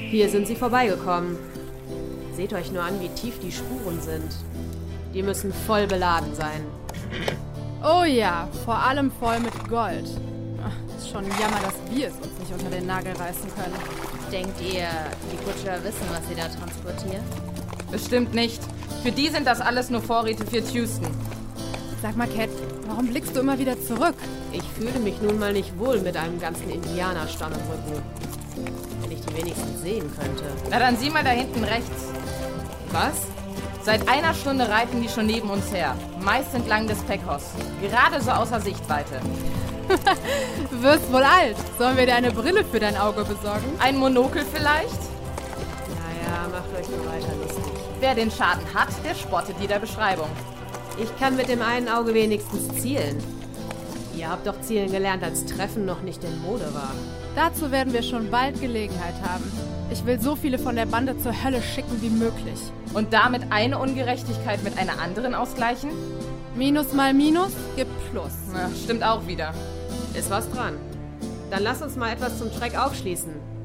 Hier sind sie vorbeigekommen. Seht euch nur an, wie tief die Spuren sind. Die müssen voll beladen sein. Oh ja, vor allem voll mit Gold. Ach, ist schon ein Jammer, dass wir es uns nicht unter den Nagel reißen können. Denkt ihr, die Kutscher wissen, was sie da transportieren? Bestimmt nicht. Für die sind das alles nur Vorräte für Houston. Sag mal, Cat, warum blickst du immer wieder zurück? Ich fühle mich nun mal nicht wohl mit einem ganzen Indianerstamm im Rücken. Wenn ich die wenigstens sehen könnte. Na dann sieh mal da hinten rechts. Was? Seit einer Stunde reiten die schon neben uns her. Meist entlang des Pecos. Gerade so außer Sichtweite. Wirst wohl alt. Sollen wir dir eine Brille für dein Auge besorgen? Ein Monokel vielleicht? Naja, macht euch nur weiter lustig. Wer den Schaden hat, der spottet jeder Beschreibung. Ich kann mit dem einen Auge wenigstens zielen. Ihr habt doch zielen gelernt, als Treffen noch nicht in Mode war. Dazu werden wir schon bald Gelegenheit haben. Ich will so viele von der Bande zur Hölle schicken wie möglich. Und damit eine Ungerechtigkeit mit einer anderen ausgleichen? Minus mal Minus gibt Plus. Na, stimmt auch wieder. Ist was dran. Dann lass uns mal etwas zum Schreck aufschließen.